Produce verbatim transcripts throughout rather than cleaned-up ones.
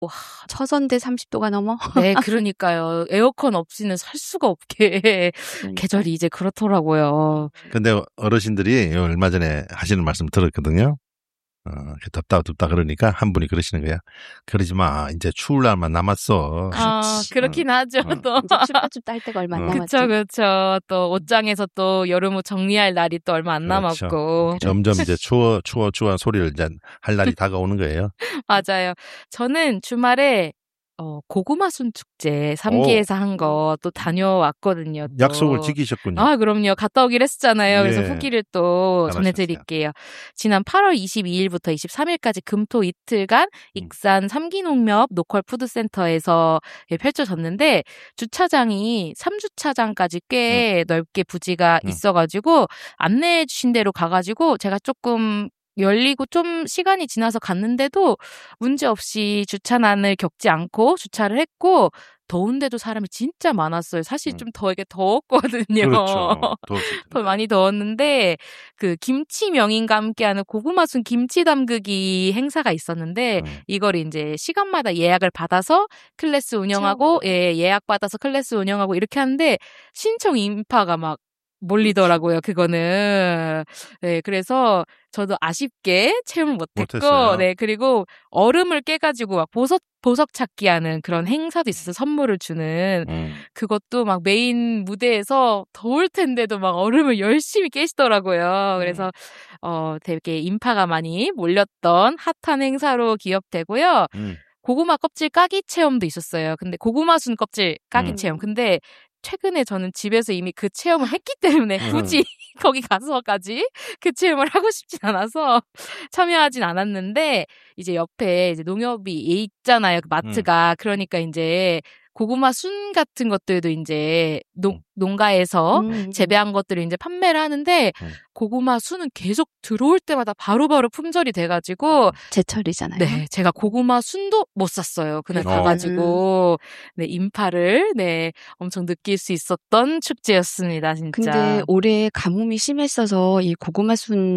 와, 처선데 삼십 도가 넘어? 네, 그러니까요. 에어컨 없이는 살 수가 없게 그러니까. 계절이 이제 그렇더라고요. 근데 어르신들이 얼마 전에 하시는 말씀 들었거든요. 어, 덥다 덥다 그러니까 한 분이 그러시는 거야. 그러지 마. 이제 추울 날만 남았어. 아, 그렇긴 어, 하죠. 어. 또. 이제 춥다 춥다 할 때가 얼마 안 어. 남았지. 그쵸, 그쵸. 또 옷장에서 또 여름옷 정리할 날이 또 얼마 안 그렇죠. 남았고. 점점 이제 추워 추워 추워 소리를 이제 할 날이 다가오는 거예요. 맞아요. 저는 주말에 어, 고구마순 축제 삼 기에서 한 거 또 다녀왔거든요. 또. 약속을 지키셨군요. 아, 그럼요. 갔다 오기로 했었잖아요. 그래서 예. 후기를 또 잘하셨어요. 전해드릴게요. 지난 팔월 이십이일부터 이십삼일까지 금토 이틀간 익산 삼기농협 노컬 푸드센터에서 펼쳐졌는데 주차장이 삼 주차장까지 꽤 넓게 부지가 음. 있어가지고 안내해 주신 대로 가가지고 제가 조금 열리고 좀 시간이 지나서 갔는데도 문제없이 주차난을 겪지 않고 주차를 했고 더운데도 사람이 진짜 많았어요. 사실 음. 좀 되게 더웠거든요. 그렇죠. 더웠을 더 많이 더웠는데 그 김치 명인과 함께하는 고구마순 김치 담그기 행사가 있었는데 음. 이걸 이제 시간마다 예약을 받아서 클래스 운영하고 예, 예약 받아서 클래스 운영하고 이렇게 하는데 신청 인파가 막 몰리더라고요. 그거는. 네, 그래서 저도 아쉽게 체험을 못했고, 못했어요. 네, 그리고 얼음을 깨가지고 막 보석 보석 찾기 하는 그런 행사도 있어서 선물을 주는 음. 그것도 막 메인 무대에서 더울 텐데도 막 얼음을 열심히 깨시더라고요. 그래서 어 되게 인파가 많이 몰렸던 핫한 행사로 기억되고요. 음. 고구마 껍질 까기 체험도 있었어요. 근데 고구마 순 껍질 까기 음. 체험. 근데 최근에 저는 집에서 이미 그 체험을 했기 때문에 굳이 거기 가서까지 그 체험을 하고 싶진 않아서 참여하진 않았는데 이제 옆에 이제 농협이 있잖아요. 그 마트가. 그러니까 이제 고구마 순 같은 것들도 이제 농, 농가에서 음. 재배한 것들을 이제 판매를 하는데 음. 고구마 순은 계속 들어올 때마다 바로바로 품절이 돼가지고 제철이잖아요. 네, 제가 고구마 순도 못 샀어요. 그날 어. 가가지고 네 인파를 네 엄청 느낄 수 있었던 축제였습니다, 진짜. 근데 올해 가뭄이 심했어서 이 고구마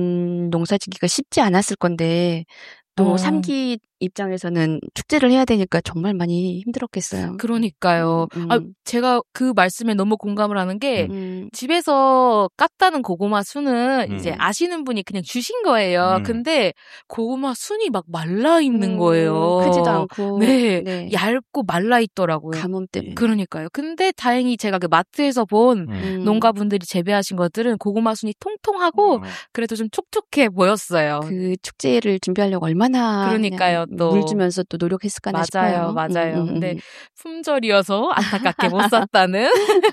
순 농사짓기가 쉽지 않았을 건데 또 어. 삼기 입장에서는 축제를 해야 되니까 정말 많이 힘들었겠어요. 그러니까요. 음. 아, 제가 그 말씀에 너무 공감을 하는 게 음. 집에서 깠다는 고구마 순은 음. 이제 아시는 분이 그냥 주신 거예요. 음. 근데 고구마 순이 막 말라 있는 음, 거예요. 크지도 않고 네, 네. 얇고 말라 있더라고요. 가뭄 때문에. 그러니까요. 근데 다행히 제가 그 마트에서 본 음. 농가분들이 재배하신 것들은 고구마 순이 통통하고 음. 그래도 좀 촉촉해 보였어요. 그 축제를 준비하려고 얼마나 그러니까요, 그냥 또. 물 주면서 또 노력했을까나 맞아요, 싶어요. 맞아요. 음, 음, 근데 음. 품절이어서 안타깝게 못 샀다는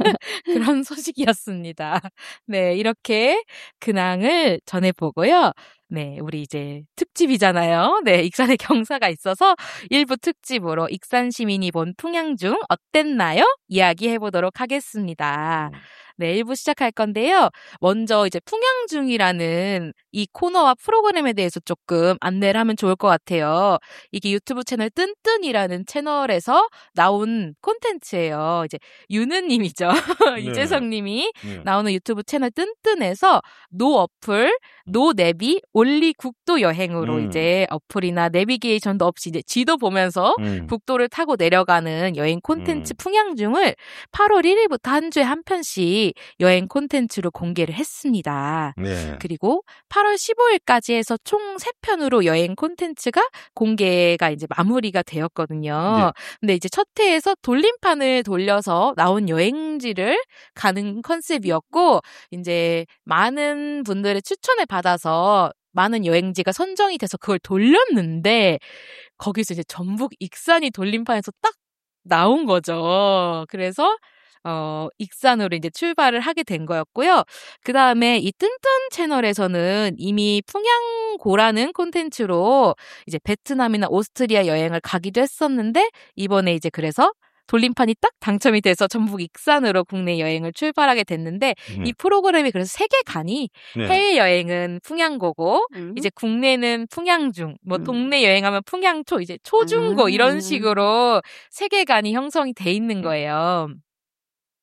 그런 소식이었습니다. 네, 이렇게 근황을 전해보고요. 네, 우리 이제 특집이잖아요. 네, 익산에 경사가 있어서 일부 특집으로 익산 시민이 본 풍양중 어땠나요? 이야기해보도록 하겠습니다. 네, 일 부 시작할 건데요. 먼저 이제 풍양중이라는 이 코너와 프로그램에 대해서 조금 안내를 하면 좋을 것 같아요. 이게 유튜브 채널 뜬뜬이라는 채널에서 나온 콘텐츠예요. 이제 유느님이죠. 네. 이재성님이 네. 나오는 유튜브 채널 뜬뜬에서 노 어플, 노 내비, 올리 국도 여행으로 음. 이제 어플이나 내비게이션도 없이 이제 지도 보면서 음. 국도를 타고 내려가는 여행 콘텐츠 음. 풍양중을 팔월 일일부터 한 주에 한 편씩 여행 콘텐츠로 공개를 했습니다. 네. 그리고 팔월 십오일까지 해서 총 세 편으로 여행 콘텐츠가 공개가 이제 마무리가 되었거든요. 네. 근데 이제 첫 회에서 돌림판을 돌려서 나온 여행지를 가는 컨셉이었고 이제 많은 분들의 추천을 받아서 많은 여행지가 선정이 돼서 그걸 돌렸는데 거기서 이제 전북 익산이 돌림판에서 딱 나온 거죠. 그래서 어, 익산으로 이제 출발을 하게 된 거였고요. 그 다음에 이 뜬뜬 채널에서는 이미 풍양고라는 콘텐츠로 이제 베트남이나 오스트리아 여행을 가기도 했었는데 이번에 이제 그래서 돌림판이 딱 당첨이 돼서 전북 익산으로 국내 여행을 출발하게 됐는데 네. 이 프로그램이 그래서 세계관이 네. 해외여행은 풍양고고 음. 이제 국내는 풍양중, 뭐 음. 동네 여행하면 풍양초, 이제 초중고 음. 이런 식으로 세계관이 형성이 돼 있는 거예요.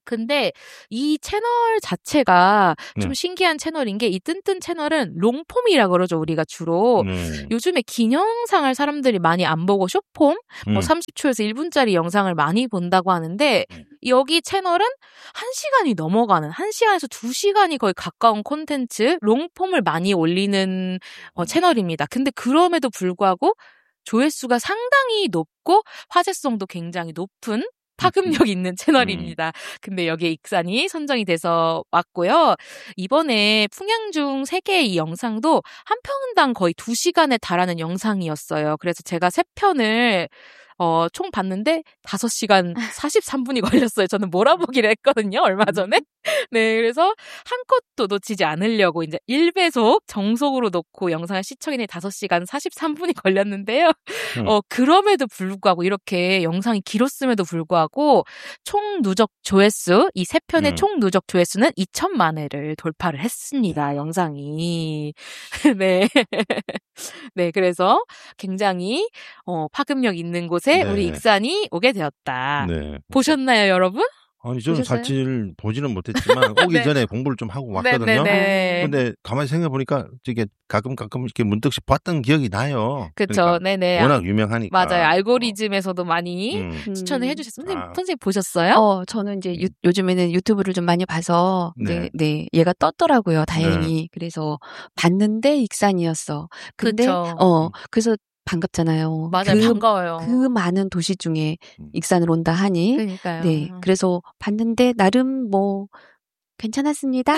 근데 이 채널 자체가 좀 네. 신기한 채널인 게 이 뜬뜬 채널은 롱폼이라 그러죠, 우리가 주로. 네. 요즘에 긴 영상을 사람들이 많이 안 보고 숏폼, 음. 뭐 삼십 초에서 일 분짜리 영상을 많이 본다고 하는데 음. 여기 채널은 한 시간이 넘어가는, 한 시간에서 두 시간이 거의 가까운 콘텐츠, 롱폼을 많이 올리는 어, 채널입니다. 근데 그럼에도 불구하고 조회수가 상당히 높고 화제성도 굉장히 높은 파급력 있는 채널입니다. 근데 여기에 익산이 선정이 돼서 왔고요. 이번에 풍양중 세 개의 이 영상도 한 편당 거의 두 시간에 달하는 영상이었어요. 그래서 제가 세 편을 어, 총 봤는데 다섯 시간 사십삼 분이 걸렸어요. 저는 몰아보기를 했거든요, 얼마 전에. 네, 그래서 한 컷도 놓치지 않으려고 이제 일 배속 정속으로 놓고 영상을 시청했는데 다섯 시간 사십삼 분이 걸렸는데요. 음. 어, 그럼에도 불구하고 이렇게 영상이 길었음에도 불구하고 총 누적 조회수, 이 세 편의 음. 총 누적 조회수는 이천만 회를 돌파를 했습니다, 영상이. 네. 네, 그래서 굉장히 어, 파급력 있는 곳에 네. 우리 익산이 오게 되었다. 네. 보셨나요, 여러분? 아니 저는 보셨어요? 사실 보지는 못했지만 오기 네. 전에 공부를 좀 하고 왔거든요. 네네네. 근데 가만히 생각해 보니까 이게 가끔 가끔 이렇게 문득씩 봤던 기억이 나요. 그쵸, 그러니까 네네. 워낙 유명하니까. 맞아요. 알고리즘에서도 많이 음. 음. 추천을 해주셨어요. 선생님, 아. 선생님 보셨어요? 어, 저는 이제 유, 요즘에는 유튜브를 좀 많이 봐서, 네. 네, 네, 얘가 떴더라고요, 다행히. 그래서 봤는데 익산이었어. 근데, 그쵸. 어, 그래서 반갑잖아요. 맞아요. 그, 반가워요. 그 많은 도시 중에 음. 익산을 온다 하니, 그러니까요. 네, 그래서 봤는데 나름 뭐, 괜찮았습니다.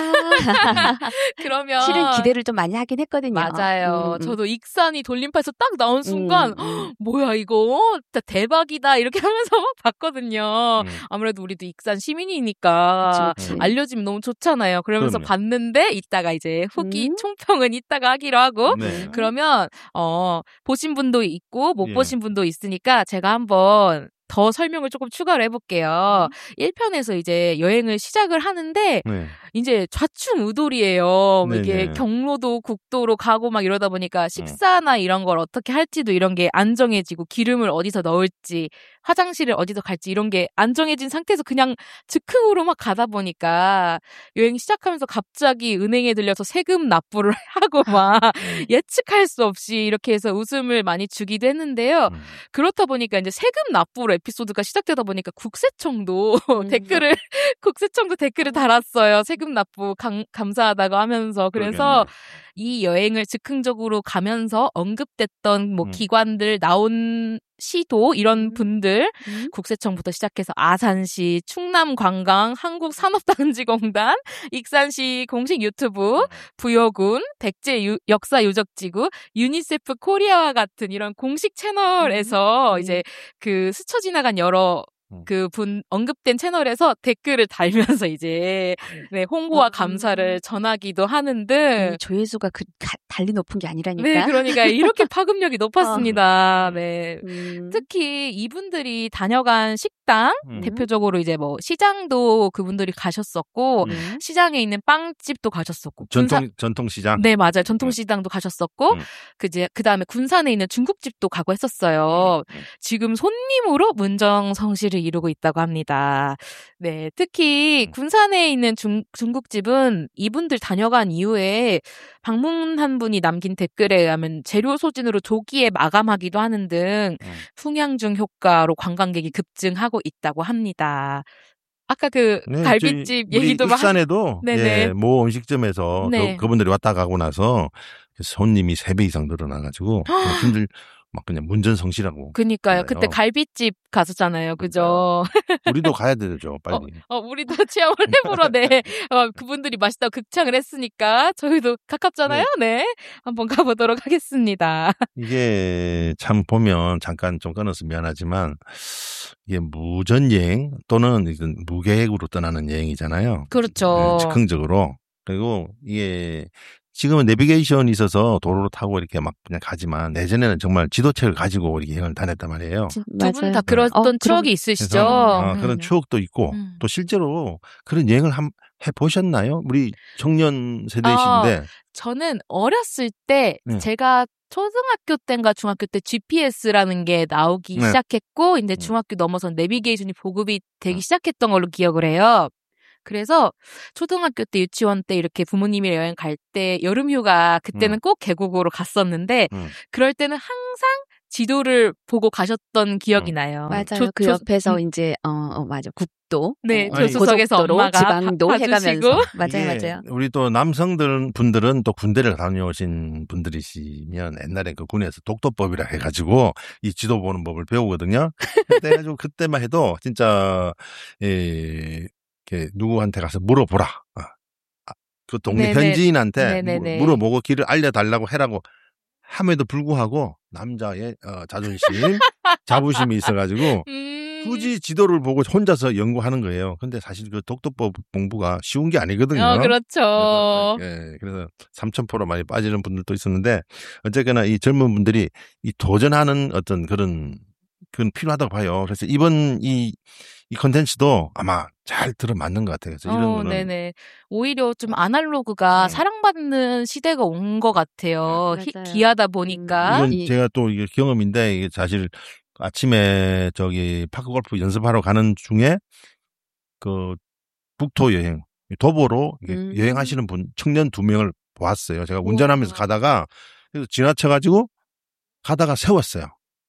그러면 실은 기대를 좀 많이 하긴 했거든요. 맞아요. 음, 음. 저도 익산이 돌림판에서 딱 나온 순간 음, 음. 뭐야 이거 진짜 대박이다 이렇게 하면서 막 봤거든요. 음. 아무래도 우리도 익산 시민이니까 그치, 그치. 알려지면 너무 좋잖아요. 그러면서 그럼요. 봤는데 이따가 이제 후기 음? 총평은 이따가 하기로 하고 네. 그러면 어 보신 분도 있고 못 예. 보신 분도 있으니까 제가 한번 더 설명을 조금 추가를 해볼게요. 일 편에서 이제 여행을 시작을 하는데 네. 이제 좌충우돌이에요. 네네. 이게 경로도 국도로 가고 막 이러다 보니까 식사나 이런 걸 어떻게 할지도 이런 게 안 정해지고 기름을 어디서 넣을지 화장실을 어디서 갈지 이런 게 안 정해진 상태에서 그냥 즉흥으로 막 가다 보니까 여행 시작하면서 갑자기 은행에 들려서 세금 납부를 하고 막 음. 예측할 수 없이 이렇게 해서 웃음을 많이 주기도 했는데요. 음. 그렇다 보니까 이제 세금 납부로 에피소드가 시작되다 보니까 국세청도 음. 댓글을 국세청도 댓글을 달았어요. 세금 납부 감, 감사하다고 하면서. 그래서 이 여행을 즉흥적으로 가면서 언급됐던 뭐 음. 기관들 나온 시도 이런 음. 분들 음? 국세청부터 시작해서 아산시, 충남관광, 한국산업단지공단, 익산시 공식 유튜브, 부여군, 백제 유, 역사유적지구, 유니세프 코리아와 같은 이런 공식 채널에서 음. 이제 그 스쳐 지나간 여러 음. 그 분 언급된 채널에서 댓글을 달면서 이제 네, 홍보와 음. 감사를 전하기도 하는 등 이 조회수가 그 가- 달리 높은 게 아니라니까. 네, 그러니까 이렇게 파급력이 높았습니다. 네. 음. 특히 이분들이 다녀간 식당, 음. 대표적으로 이제 뭐 시장도 그분들이 가셨었고, 음. 시장에 있는 빵집도 가셨었고, 군사- 전통 전통시장. 네, 맞아요. 전통시장도 가셨었고, 음. 그제, 그 다음에 군산에 있는 중국집도 가고 했었어요. 음. 지금 손님으로 문정성시를 이루고 있다고 합니다. 네, 특히 음. 군산에 있는 중, 중국집은 이분들 다녀간 이후에 방문한 분이 남긴 댓글에 의하면 재료 소진으로 조기에 마감하기도 하는 등 음. 풍양중 효과로 관광객이 급증하고 있다고 합니다. 아까 그 네, 갈비집 저희 얘기도 우리 막 익산에도 네네. 예, 모 음식점에서 네. 그, 그분들이 왔다 가고 나서 손님이 세 배 이상 늘어나가지고 손들 막 그냥 문전성시라고. 그니까요. 그래요. 그때 갈비집 갔었잖아요. 그죠? 우리도 가야 되죠, 빨리. 어, 우리도 체험을 해보러, 네. 어, 그분들이 맛있다고 극찬을 했으니까, 저희도 가깝잖아요? 네. 한번 가보도록 하겠습니다. 이게 참 보면 잠깐 좀 끊어서 미안하지만 이게 무전여행 또는 이건 무계획으로 떠나는 여행이잖아요. 그렇죠. 네, 즉흥적으로. 그리고 이게 지금은 내비게이션이 있어서 도로로 타고 이렇게 막 그냥 가지만 예전에는 정말 지도책을 가지고 이렇게 여행을 다녔단 말이에요. 두 분 맞아요. 다 그랬던 어, 그럼- 추억이 있으시죠? 그래서 아, 그런 네네. 추억도 있고 음. 또 실제로 그런 여행을 한, 해보셨나요? 우리 청년 세대이신데. 저는 어렸을 때 네. 제가 초등학교 때인가 중학교 때 지피에스라는 게 나오기 네. 시작했고 이제 음. 중학교 넘어서 내비게이션이 보급이 되기 음. 시작했던 걸로 기억을 해요. 그래서 초등학교 때 유치원 때 이렇게 부모님이랑 여행 갈 때 여름휴가 그때는 음. 꼭 계곡으로 갔었는데 음. 그럴 때는 항상 지도를 보고 가셨던 기억이 음. 나요. 맞아요. 조- 그 조- 옆에서 음, 이제 어, 어 맞아 국도, 네, 어, 조수석에서 고속도로, 엄마가 지방도 봐- 해가면서 봐주시고. 맞아요, 이게 맞아요. 우리 또 남성들 분들은 또 군대를 다녀오신 분들이시면 옛날에 그 군에서 독도법이라 해가지고 이 지도 보는 법을 배우거든요. 그래가지고 그때만 해도 진짜 예, 이렇게 누구한테 가서 물어보라. 아, 아, 그 동네 네네. 현지인한테 네네네. 물- 물어보고 길을 알려달라고 해라고 함에도 불구하고 남자의 어, 자존심, 자부심이 있어가지고 음. 굳이 지도를 보고 혼자서 연구하는 거예요. 근데 사실 그 독도법 공부가 쉬운 게 아니거든요. 어, 그렇죠. 그래서, 예, 그래서 삼천포로 많이 빠지는 분들도 있었는데 어쨌거나 이 젊은 분들이 이 도전하는 어떤 그런 그건 필요하다고 봐요. 그래서 이번 이 이 컨텐츠도 아마 잘 들어맞는 것 같아요. 그래서 이런 어, 거는 네네. 오히려 좀 아날로그가 음. 사랑받는 시대가 온 것 같아요. 히- 맞아요. 귀하다 보니까. 음, 이건 이- 제가 또 이게 경험인데 이게 사실 아침에 저기 파크 골프 연습하러 가는 중에 그 북토 여행 도보로 이게 음. 여행하시는 분 청년 두 명을 보았어요. 제가 운전하면서 가다가 그래서 지나쳐가지고 가다가 세웠어요.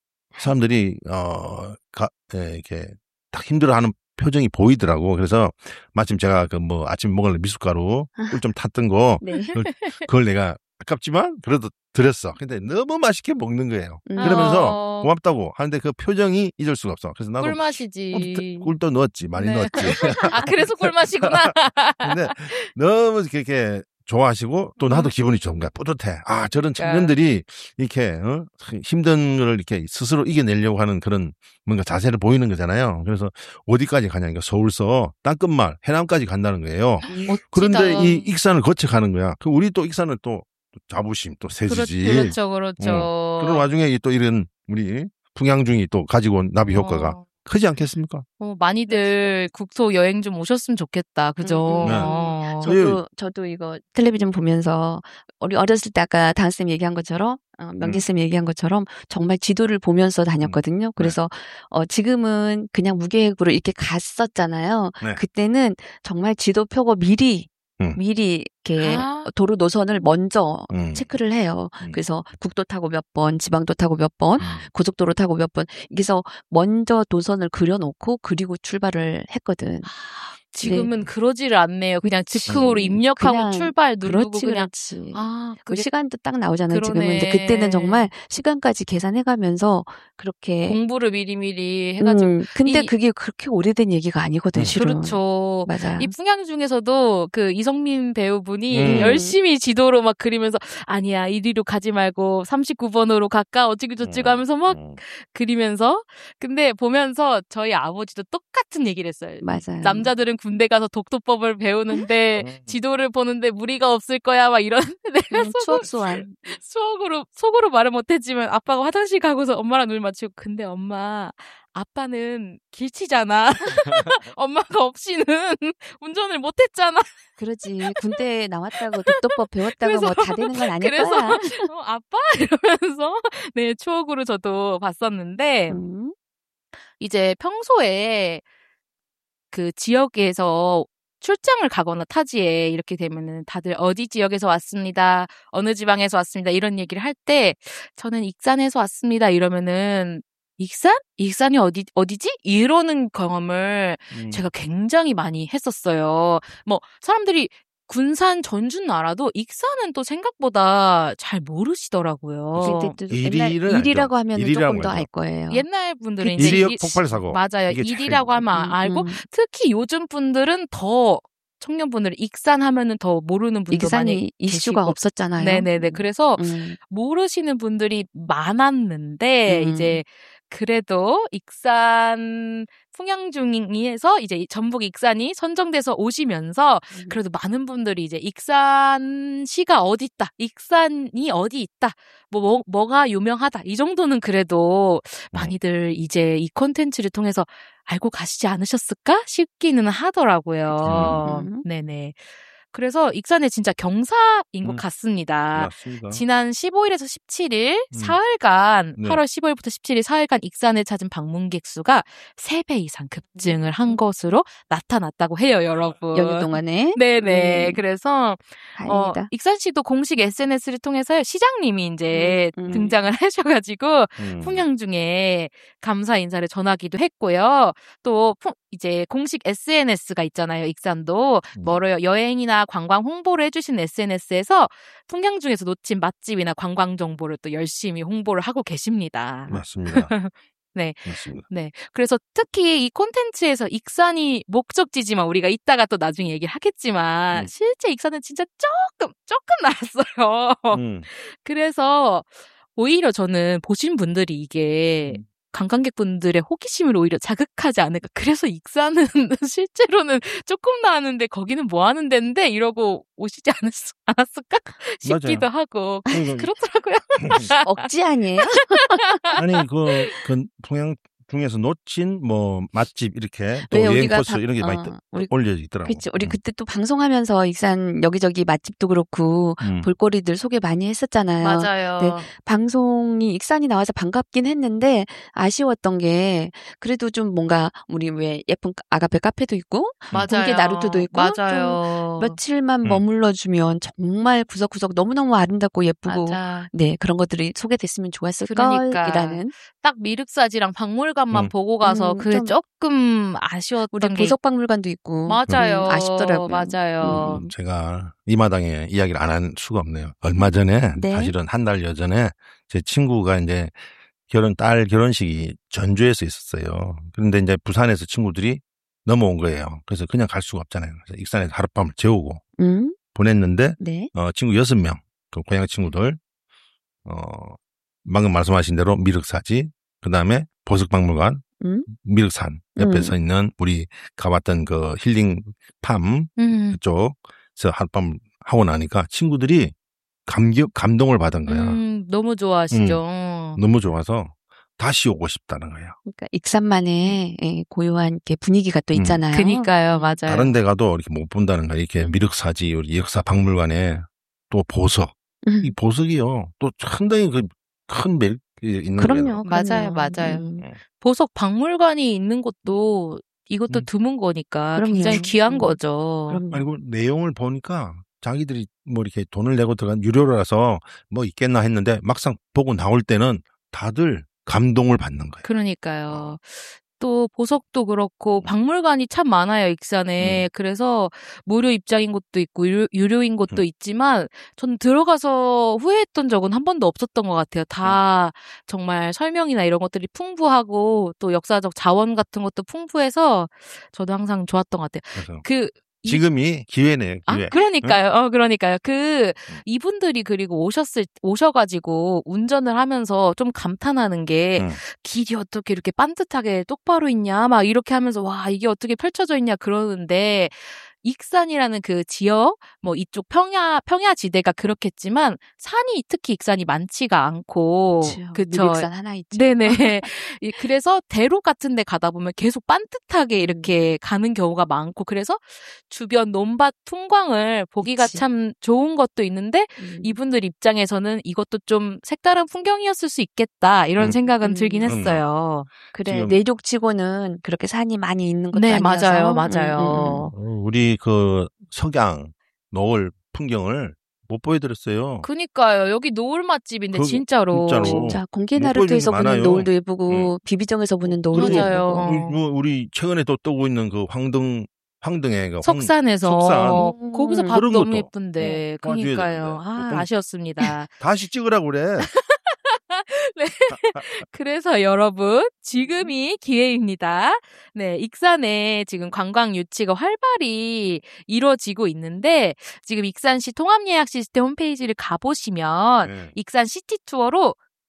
사람들이 어 가, 예, 이렇게 딱 힘들어하는 표정이 보이더라고. 그래서 마침 제가 그 뭐 아침 먹을 미숫가루 꿀 좀 탔던 거 네. 그걸, 그걸 내가 아깝지만 그래도 드렸어. 근데 너무 맛있게 먹는 거예요. 음. 그러면서 어. 고맙다고 하는데 그 표정이 잊을 수가 없어. 그래서 나도 꿀맛이지. 꿀, 도 넣었지. 많이 네. 넣었지. 아, 그래서 꿀맛이구나. 근데 너무 이렇게 좋아하시고 또 나도 기분이 좋은 거야. 뿌듯해. 아, 저런 청년들이 이렇게 어? 힘든 거를 이렇게 스스로 이겨내려고 하는 그런 뭔가 자세를 보이는 거잖아요. 그래서 어디까지 가냐니까 서울서 땅끝마을 해남까지 간다는 거예요. 멋지다. 그런데 이 익산을 거쳐 가는 거야. 그 우리 또 익산은 또 자부심 또 세지지. 그렇, 그렇죠, 그렇죠. 그런 와중에 또 이런 우리 풍양중이 또 가지고 온 나비 효과가 어. 크지 않겠습니까? 어, 많이들 국토 여행 좀 오셨으면 좋겠다. 그죠? 음, 음, 네. 어. 저도 저도 이거 텔레비전 보면서 우리 어렸을 때 아까 다은쌤 얘기한 것처럼 어, 명재쌤 얘기한 것처럼 정말 지도를 보면서 다녔거든요. 그래서 어, 지금은 그냥 무계획으로 이렇게 갔었잖아요. 네. 그때는 정말 지도 펴고 미리 음. 미리 이렇게 아. 도로 노선을 먼저 음. 체크를 해요. 음. 그래서 국도 타고 몇 번, 지방도 타고 몇 번, 음. 고속도로 타고 몇 번. 그래서 먼저 노선을 그려놓고 그리고 출발을 했거든. 지금은 그러지를 않네요. 그냥 즉흥으로 그치. 입력하고 그냥 출발 누르고 그렇지, 그냥. 그렇지. 아, 그 그게 시간도 딱 나오잖아요. 그러네. 지금은. 근데 그때는 정말 시간까지 계산해가면서 그렇게. 공부를 미리미리 해가지고. 음, 근데 이- 그게 그렇게 오래된 얘기가 아니거든, 음. 실은. 그렇죠. 맞아요. 이 풍양 중에서도 그 이성민 배우분이 음. 열심히 지도로 막 그리면서 아니야 이리로 가지 말고 삼십구 번으로 갈까 어찌고 저찌고 하면서 막 음. 그리면서 근데 보면서 저희 아버지도 똑같은 얘기를 했어요. 맞아요. 남자들은 군대 가서 독도법을 배우는데 음. 지도를 보는데 무리가 없을 거야 막 이런 내가 음, 속으로, 추억 소환. 속으로 속으로 말을 못했지만 아빠가 화장실 가고서 엄마랑 눈을 맞추고 근데 엄마 아빠는 길치잖아. 엄마가 없이는 운전을 못했잖아. 그러지. 군대 나왔다고 독도법 배웠다고 그래서- 뭐 다 되는 건 아닐 그래서 거야. 어, 아빠 이러면서 네 추억으로 저도 봤었는데 음. 이제 평소에 그 지역에서 출장을 가거나 타지에 이렇게 되면은 다들 어디 지역에서 왔습니다. 어느 지방에서 왔습니다. 이런 얘기를 할 때 저는 익산에서 왔습니다. 이러면은 익산? 익산이 어디 어디지? 이러는 경험을 음. 제가 굉장히 많이 했었어요. 뭐 사람들이 군산 전주는 알아도 익산은 또 생각보다 잘 모르시더라고요. 그때 또 일일은 옛날 일이라고 알죠. 하면 일이라고 조금 더 알 알죠. 거예요. 옛날 분들은 그 이제 일이역 이- 폭발 사고. 맞아요. 이게 일이라고 잘- 하면 음, 알고 음. 특히 요즘 분들은 더 청년분들 익산 하면은 더 모르는 분도 많이 익산이 이슈가 계시고. 없었잖아요. 네네네. 그래서 음. 모르시는 분들이 많았는데 음. 이제 그래도 익산 풍양중에서 이제 전북 익산이 선정돼서 오시면서 음. 그래도 많은 분들이 이제 익산시가 어디 있다, 익산이 어디 있다, 뭐, 뭐 뭐가 유명하다 이 정도는 그래도 많이들 이제 이 콘텐츠를 통해서 알고 가시지 않으셨을까 싶기는 하더라고요. 그쵸. 음. 네네. 그래서 익산에 진짜 경사인 음. 것 같습니다. 맞습니다. 지난 십오일에서 십칠일 음. 사흘간 네. 팔월 십오일부터 십칠일 사흘간 익산을 찾은 방문객 수가 세 배 이상 급증을 한 것으로 나타났다고 해요, 여러분. 연휴 동안에. 네네. 음. 그래서 어, 다행이다. 익산시도 공식 에스엔에스를 통해서 시장님이 이제 음, 음. 등장을 하셔가지고 음. 풍경 중에 감사 인사를 전하기도 했고요. 또 풍- 이제 공식 에스엔에스가 있잖아요. 익산도 음. 뭐래요? 여행이나 관광 홍보를 해주신 에스엔에스에서 풍경 중에서 놓친 맛집이나 관광 정보를 또 열심히 홍보를 하고 계십니다. 맞습니다. 네. 맞습니다. 네. 그래서 특히 이 콘텐츠에서 익산이 목적지지만 우리가 이따가 또 나중에 얘기를 하겠지만 음. 실제 익산은 진짜 조금 조금 나왔어요. 음. 그래서 오히려 저는 보신 분들이 이게 음. 관광객분들의 호기심을 오히려 자극하지 않을까. 그래서 익산은 실제로는 조금 나왔는데 거기는 뭐 하는 데인데 이러고 오시지 않았, 않았을까 싶기도 하고 그러니까 그렇더라고요. 억지 아니에요? 아니 그, 그 동양 중에서 놓친 뭐 맛집 이렇게 또 왜 여행 우리가 코스 바- 이런 게 많이 어, 떠- 우리- 올려져 있더라고. 그치. 우리 음. 그때 또 방송하면서 익산 여기저기 맛집도 그렇고 음. 볼거리들 소개 많이 했었잖아요. 맞아요. 네. 방송이 익산이 나와서 반갑긴 했는데 아쉬웠던 게 그래도 좀 뭔가 우리 왜 예쁜 아가페 카페도 있고 맞아요. 본게 나루토도 있고 맞아요. 좀 며칠만 음. 머물러주면 정말 구석구석 너무너무 아름답고 예쁘고 맞아. 네 그런 것들이 소개됐으면 좋았을 그러니까. 걸이라는 딱 미륵사지랑 박물관만 음. 보고 가서 음, 그게 좀 조금 아쉬웠던 우리 게 보석박물관도 있고 맞아요. 음, 아쉽더라고요. 맞아요. 음, 제가 이 마당에 이야기를 안 할 수가 없네요. 얼마 전에 네. 사실은 한 달여 전에 제 친구가 이제 결혼 딸 결혼식이 전주에서 있었어요. 그런데 이제 부산에서 친구들이 넘어온 거예요. 그래서 그냥 갈 수가 없잖아요. 그래서 익산에서 하룻밤을 재우고 음, 보냈는데 네. 어, 친구 여섯 명, 그 고향 친구들, 어, 방금 말씀하신 대로 미륵사지, 그 다음에 보석박물관, 음, 미륵산 옆에 음. 서 있는 우리 가봤던 그 힐링팜 음. 그쪽에서 하룻밤 하고 나니까 친구들이 감격, 감동을 받은 거야. 음, 너무 좋아하시죠. 너무 좋아서 다시 오고 싶다는 거예요. 그러니까 익산만의 예, 고요한 이렇게 분위기가 또 음. 있잖아요. 그니까요, 맞아요. 다른 데 가도 이렇게 못 본다는 거야. 이렇게 미륵사지, 우리 역사 박물관에 또 보석. 음. 이 보석이요. 또 상당히 그 큰 매력이 있는 그럼요, 거예요. 맞아요, 그럼요. 맞아요. 음. 보석 박물관이 있는 것도 이것도 음. 드문 거니까 그럼요. 굉장히 귀한 음. 거죠. 그럼요. 그리고 내용을 보니까 자기들이 뭐 이렇게 돈을 내고 들어간 유료라서 뭐 있겠나 했는데 막상 보고 나올 때는 다들 감동을 받는 거예요. 그러니까요. 또 보석도 그렇고 박물관이 참 많아요, 익산에. 음. 그래서 무료 입장인 곳도 있고 유료, 유료인 곳도 음. 있지만 전 들어가서 후회했던 적은 한 번도 없었던 것 같아요. 다 정말 설명이나 이런 것들이 풍부하고 또 역사적 자원 같은 것도 풍부해서 저도 항상 좋았던 것 같아요. 그래서 그 이- 지금이 기회네요. 아, 기회. 그러니까요. 어, 그러니까요. 그, 음. 이분들이 그리고 오셨을, 오셔가지고 운전을 하면서 좀 감탄하는 게, 음. 길이 어떻게 이렇게 반듯하게 똑바로 있냐, 막 이렇게 하면서, 와, 이게 어떻게 펼쳐져 있냐, 그러는데, 익산이라는 그 지역, 뭐 이쪽 평야, 평야지대가 그렇겠지만, 산이 특히 익산이 많지가 않고, 그쵸. 미륵산 하나 있죠. 네네. 이- 그래서 대로 같은 데 가다 보면 계속 반듯하게 이렇게 가는 경우가 많고, 그래서 주변 논밭 풍광을 보기가 그치. 참 좋은 것도 있는데, 음. 이분들 입장에서는 이것도 좀 색다른 풍경이었을 수 있겠다, 이런 음. 생각은 음. 들긴 그럼요. 했어요. 그래 지금- 내족치고는 그렇게 산이 많이 있는 것도 네, 아니어서. 맞아요, 음, 맞아요. 어, 우리 그 석양, 노을 풍경을 못 보여드렸어요. 그니까요. 여기 노을 맛집인데, 그- 진짜로. 진짜로. 진짜 공개 못 나루토에서 보여주는 게 보는 많아요. 노을도 예쁘고 비비정에서 보는 노을도 맞아요. 예쁘고. 어. 뭐 우리 최근에 또 뜨고 있는 그 황등 황등의 그 황- 석산에서 석산. 거기서 음. 봐도 그런 너무 것도. 예쁜데 어, 봐줘야 그러니까요. 되는데. 아, 꼭 아쉬웠습니다. 다시 찍으라고 그래. 그래서 여러분 지금이 기회입니다. 네, 익산에 지금 관광 유치가 활발히 이루어지고 있는데 지금 익산시 통합예약 시스템 홈페이지를 가보시면 네. 익산 시티 투어로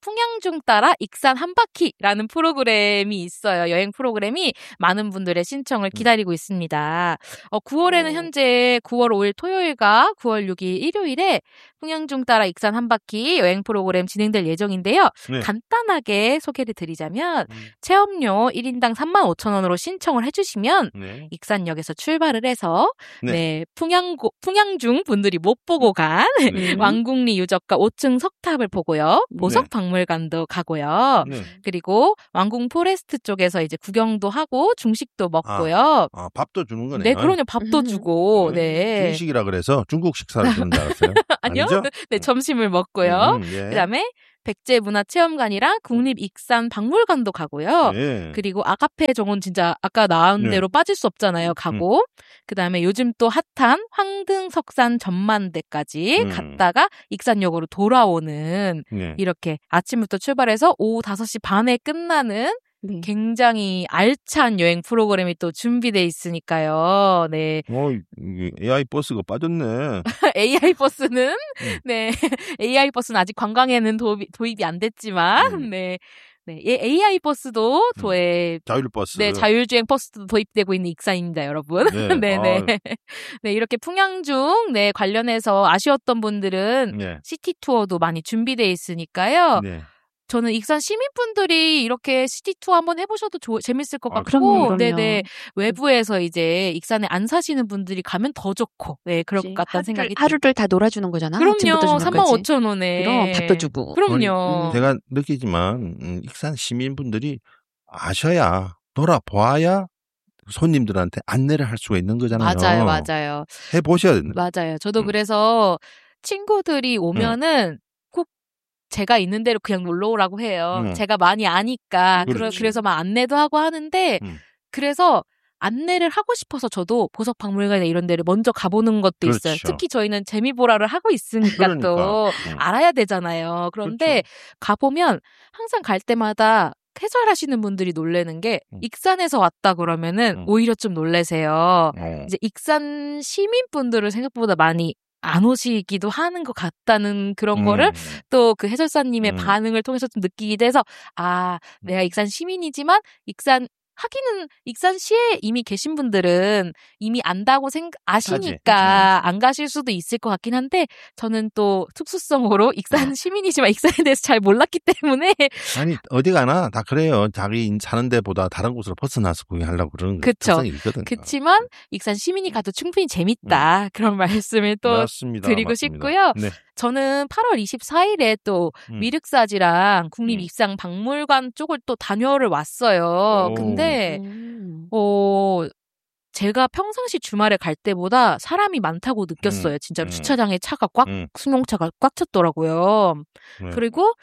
풍양중 따라 익산 한 바퀴라는 프로그램이 있어요. 여행 프로그램이 많은 분들의 신청을 기다리고 있습니다. 어, 구월에는 현재 구월 오일 토요일과 구월 육일 일요일에 풍양중 따라 익산 한 바퀴 여행 프로그램 진행될 예정인데요. 네. 간단하게 소개를 드리자면 음. 체험료 일 인당 삼만 오천 원으로 신청을 해주시면 네. 익산역에서 출발을 해서 네. 네, 풍양고, 풍양중 분들이 못 보고 간 네. 왕궁리 유적과 오 층 석탑을 보고요. 네. 보석박물관도 가고요. 네. 그리고 왕궁 포레스트 쪽에서 이제 구경도 하고 중식도 먹고요. 아, 밥도 주는 거네요. 네, 그럼요. 밥도 음. 주고, 네. 네. 중식이라 그래서 중국 식사를 주는 줄 알았어요. 아니요. 아니죠? 네, 점심을 먹고요. 음, 예. 그다음에 백제문화체험관이랑 국립익산박물관도 가고요. 예. 그리고 아카페 정원 진짜 아까 나온 네. 대로 빠질 수 없잖아요. 가고 그다음에 요즘 또 핫한 황등석산 전만대까지 음. 갔다가 익산역으로 돌아오는 네. 이렇게 아침부터 출발해서 오후 다섯 시 반에 끝나는 네. 굉장히 알찬 여행 프로그램이 또 준비돼 있으니까요. 네. 어, 이게 에이아이 버스가 빠졌네. 에이아이 버스는 음. 네 에이아이 버스는 아직 관광에는 도입이, 도입이 안 됐지만 음. 네. 네, 에이아이 버스도 음. 도에 자율 버스. 네, 자율주행 버스도 도입되고 있는 익산입니다, 여러분. 네. 네, 네. 네, 이렇게 풍양중 네, 관련해서 아쉬웠던 분들은 네. 시티 투어도 많이 준비돼 있으니까요. 네. 저는 익산 시민분들이 이렇게 시티 투어 한번 해보셔도 조, 재밌을 것 아, 같고, 그럼요, 그럼요. 네네 외부에서 이제 익산에 안 사시는 분들이 가면 더 좋고, 네 그럴 것 같다는 하루를, 생각이. 하루를 다 놀아주는 거잖아. 아침부터 그럼요, 저녁까지. 삼만 오천 원에. 그럼 밥도 주고. 그럼요. 음. 제가 느끼지만 음, 익산 시민분들이 아셔야 돌아보아야 손님들한테 안내를 할 수가 있는 거잖아요. 맞아요, 맞아요, 해보셔야 된다. 맞아요. 저도 음. 그래서 친구들이 오면은 꼭 제가 있는 대로 그냥 놀러 오라고 해요. 음. 제가 많이 아니까. 그러, 그렇지. 그래서 막 안내도 하고 하는데, 음. 그래서 안내를 하고 싶어서 저도 보석박물관이나 이런 데를 먼저 가보는 것도 있어요. 그렇죠. 특히 저희는 재미보라를 하고 있으니까 그러니까. 또 음. 알아야 되잖아요. 그런데 그렇죠. 가보면 항상 갈 때마다 해설하시는 분들이 놀래는 게 음. 익산에서 왔다 그러면은 음. 오히려 좀 놀래세요. 어. 이제 익산 시민분들은 생각보다 많이 안 오시기도 하는 것 같다는 그런 음. 거를 또 그 해설사님의 음. 반응을 통해서 좀 느끼기도 해서, 아, 내가 익산 시민이지만 익산 하기는 익산시에 이미 계신 분들은 이미 안다고 생각 아시니까 안 가실 수도 있을 것 같긴 한데, 저는 또 특수성으로 익산 시민이지만 익산에 대해서 잘 몰랐기 때문에. 아니 어디 가나 다 그래요. 자기 사는 데보다 다른 곳으로 벗어나서 구경하려고 그러는 그쵸. 특성이 있거든요. 그치만 익산 시민이 가도 충분히 재밌다. 그런 말씀을 또 맞습니다. 드리고 맞습니다. 싶고요. 네. 저는 팔월 이십사일에 또 음. 미륵사지랑 음. 국립익산박물관 쪽을 또 다녀를 왔어요. 오. 근데 음. 어 제가 평상시 주말에 갈 때보다 사람이 많다고 느꼈어요. 음. 진짜 음. 주차장에 차가 꽉 음. 승용차가 꽉 찼더라고요. 네. 그리고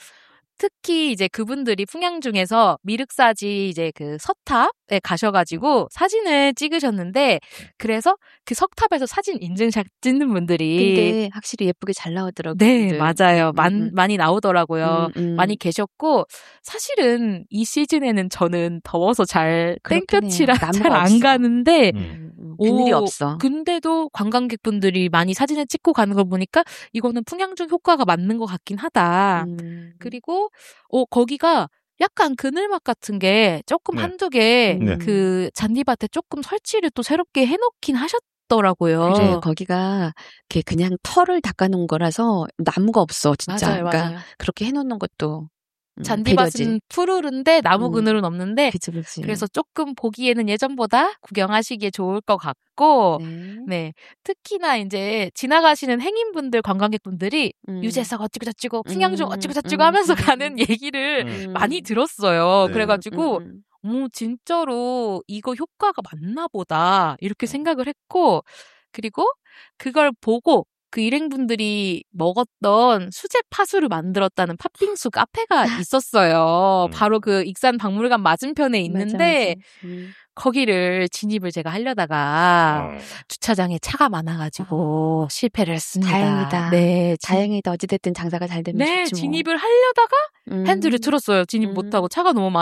특히 이제 그분들이 풍양중에서 미륵사지 이제 그 석탑에 가셔가지고 사진을 찍으셨는데, 그래서 그 석탑에서 사진 인증샷 찍는 분들이 근데 확실히 예쁘게 잘 나오더라고요. 네, 근데. 맞아요. 음, 많, 음. 많이 나오더라고요. 음, 음. 많이 계셨고, 사실은 이 시즌에는 저는 더워서 잘 그렇긴 땡볕이라 해요. 잘 나무가 안 없어. 가는데, 음. 음, 음. 그늘이 오, 없어. 근데도 관광객분들이 많이 사진을 찍고 가는 걸 보니까 이거는 풍양중 효과가 맞는 것 같긴 하다. 음. 그리고 어 거기가 약간 그늘막 같은 게 조금 네. 한두 개 네. 그 잔디밭에 조금 설치를 또 새롭게 해놓긴 하셨더라고요. 그래, 거기가 이렇게 그냥 털을 닦아놓은 거라서 나무가 없어, 진짜. 맞아요, 그러니까 맞아요. 그렇게 해놓는 것도 음, 잔디밭은 배려지. 푸르른데 나무 음. 그늘은 없는데, 그치, 그치. 그래서 조금 보기에는 예전보다 구경하시기에 좋을 것 같고, 네. 네. 특히나 이제 지나가시는 행인분들, 관광객분들이 음. 유재석 어찌고 저찌고, 풍양중 음, 어찌고 저찌고 음, 하면서 음, 가는 음. 얘기를 음. 많이 들었어요. 네. 그래가지고, 음, 오, 진짜로 이거 효과가 맞나 보다. 이렇게 생각을 했고, 그리고 그걸 보고 그 일행분들이 먹었던 수제 파수를 만들었다는 팥빙수 카페가 있었어요. 음. 바로 그 익산 박물관 맞은편에 음. 있는데, 맞아, 맞아. 음. 거기를 진입을 제가 하려다가 어. 주차장에 차가 많아가지고 실패를 했습니다. 다행이다. 네, 진- 다행이다. 어찌됐든 장사가 잘 되면 네, 좋지 뭐. 진입을 하려다가 음. 핸들을 틀었어요. 진입 음. 못하고 차가 너무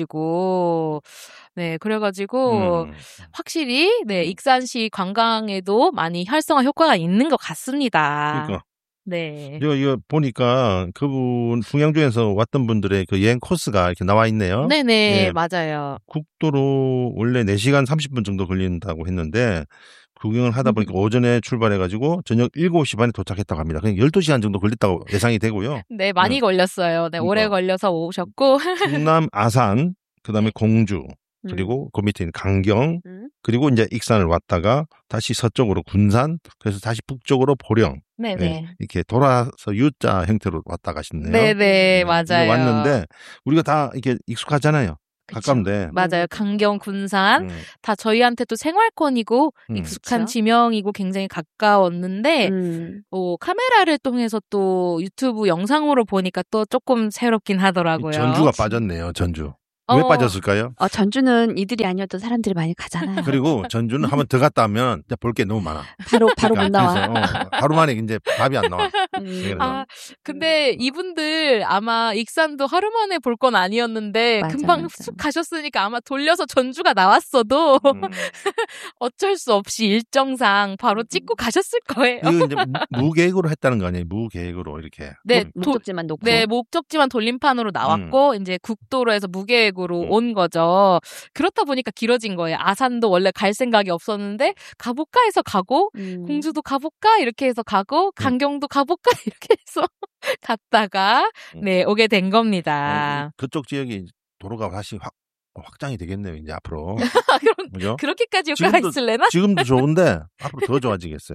많아가지고. 네, 그래가지고 음. 확실히 네, 음. 익산시 관광에도 많이 활성화 효과가 있는 것 같습니다. 그러니까 네. 이거, 이거 보니까 그분 풍양주에서 왔던 분들의 그 여행 코스가 이렇게 나와 있네요. 네네, 예. 맞아요. 국도로 원래 네 시간 삼십 분 정도 걸린다고 했는데 구경을 하다 보니까 오전에 출발해가지고 저녁 일곱 시 반에 도착했다고 합니다. 그냥 열두 시간 정도 걸렸다고 예상이 되고요. 네, 많이 네. 걸렸어요. 네, 오래 그러니까. 걸려서 오셨고. 충남 아산, 그 다음에 공주, 그리고 그 밑에 있는 강경, 음. 그리고 이제 익산을 왔다가 다시 서쪽으로 군산, 그래서 다시 북쪽으로 보령. 네네. 네, 이렇게 돌아서 U자 형태로 왔다 가시네요. 네네, 네, 맞아요. 이거 왔는데 우리가 다 이렇게 익숙하잖아요. 그쵸. 가까운데. 맞아요. 강경, 군산. 음. 다 저희한테 또 생활권이고 음. 익숙한 그쵸. 지명이고 굉장히 가까웠는데 음. 어, 카메라를 통해서 또 유튜브 영상으로 보니까 또 조금 새롭긴 하더라고요. 전주가 빠졌네요. 전주. 왜 어. 빠졌을까요? 어, 전주는 이들이 아니어도 사람들이 많이 가잖아요. 그리고 전주는 한번 더 갔다 하면 볼 게 너무 많아. 바로 바로 못 그러니까 나와. 그래서, 어, 하루 만에 이제 밥이 안 나와. 음. 그래서. 아, 근데 이분들 아마 익산도 하루 만에 볼 건 아니었는데 맞아, 금방 맞아. 쑥 가셨으니까 아마 돌려서 전주가 나왔어도 음. 어쩔 수 없이 일정상 바로 음. 찍고 가셨을 거예요. 이거 이제 무- 무계획으로 했다는 거 아니에요? 무계획으로 이렇게. 네, 목- 도- 목적지만 놓고. 네, 목적지만 돌림판으로 나왔고 이제 국도로해서 무계획으로 음. 온 거죠. 그렇다 보니까 길어진 거예요. 아산도 원래 갈 생각이 없었는데 가볼까 해서 가고 음. 공주도 가볼까 이렇게 해서 가고 강경도 가볼까 이렇게 해서 갔다가 음. 네 오게 된 어, 겁니다. 그쪽 지역이 도로가 다시 확, 확장이 되겠네요. 이제 앞으로. 그럼 그죠? 그렇게까지 효과가 지금도- 있을래나? 지금도 좋은데 앞으로 더 좋아지겠어요.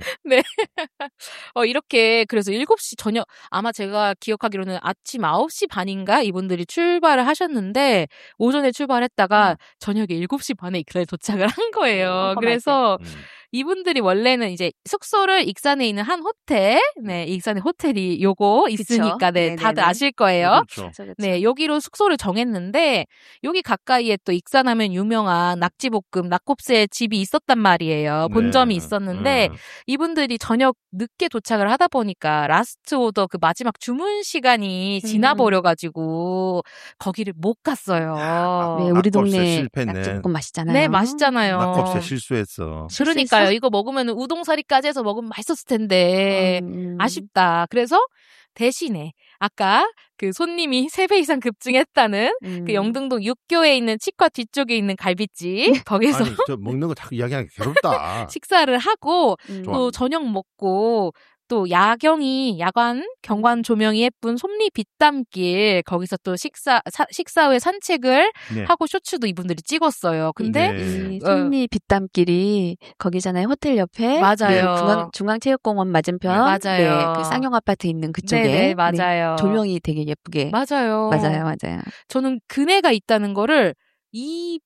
어, 이렇게 그래서 일곱 시 저녁 아마 제가 기억하기로는 아침 아홉 시 반인가 이분들이 출발을 하셨는데 오전에 출발했다가 음. 저녁에 일곱 시 반에 이클에 도착을 한 거예요. 어, 그래서 음. 이분들이 원래는 이제 숙소를 익산에 있는 한 호텔, 네, 익산에 호텔이 요거 있으니까 네, 네네네. 다들 아실 거예요. 그렇죠. 그쵸, 그쵸. 네, 여기로 숙소를 정했는데 여기 가까이에 또 익산하면 유명한 낙지볶음, 낙곱새 집이 있었단 말이에요. 본점이 네. 있었는데 음. 이분들이 저녁 늦게 도착을 하다 보니까 라스트 오더 그 마지막 주문 시간이 음. 지나버려가지고 거기를 못 갔어요. 네, 낙곱새 우리 동네 실패네. 낙지볶음 맛있잖아요. 네, 맛있잖아요. 낙곱새 실수했어. 그러니까요. 이거 먹으면 우동사리까지 해서 먹으면 맛있었을 텐데 음. 아쉽다. 그래서 대신에 아까 그 손님이 세 배 이상 급증했다는 음. 그 영등동 육교에 있는 치과 뒤쪽에 있는 갈비집 거기서 아니, 저 먹는 거 자꾸 이야기하기 괴롭다. 식사를 하고 음. 또 저녁 먹고 또 야경이 야간 경관 조명이 예쁜 솜리 빗담길 거기서 또 식사 사, 식사 후에 산책을 네. 하고 쇼츠도 이분들이 찍었어요. 근데 네. 이 솜리 빗담길이 거기잖아요. 호텔 옆에. 맞아요. 네, 중앙 중앙체육공원 맞은편. 맞아요. 네, 그 쌍용 아파트 있는 그쪽에. 네네, 맞아요. 조명이 되게 예쁘게. 맞아요. 맞아요, 맞아요. 저는 그네가 있다는 거를 이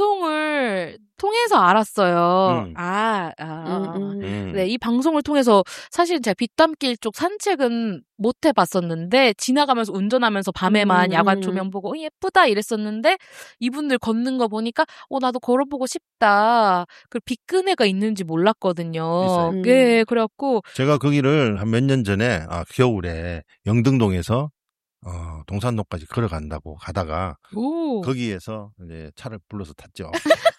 방송을 통해서 알았어요. 음. 아, 아. 음, 음. 음. 네, 이 방송을 통해서 사실 제가 빗담길 쪽 산책은 못 해봤었는데 지나가면서 운전하면서 밤에만 음, 야간 음. 조명 보고 어, 예쁘다 이랬었는데 이분들 걷는 거 보니까 어 나도 걸어보고 싶다. 그 빗그네가 있는지 몰랐거든요. 있어요. 음. 네, 그래갖고 제가 거기를 한 몇 년 전에 아, 겨울에 영등동에서 어, 동산로까지 걸어간다고 가다가 오, 거기에서 이제 차를 불러서 탔죠.